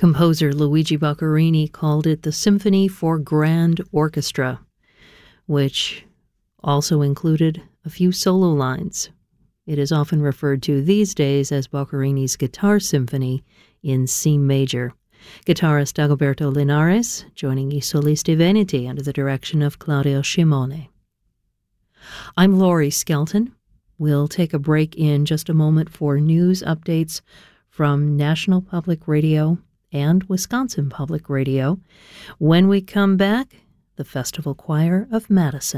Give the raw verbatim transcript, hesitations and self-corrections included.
Composer Luigi Boccherini called it the Symphony for Grand Orchestra, which also included a few solo lines. It is often referred to these days as Boccherini's Guitar Symphony in C major. Guitarist Dagoberto Linares joining I Solisti Veneti under the direction of Claudio Scimone. I'm Laurie Skelton. We'll take a break in just a moment for news updates from National Public Radio and Wisconsin Public Radio. When we come back, the Festival Choir of Madison.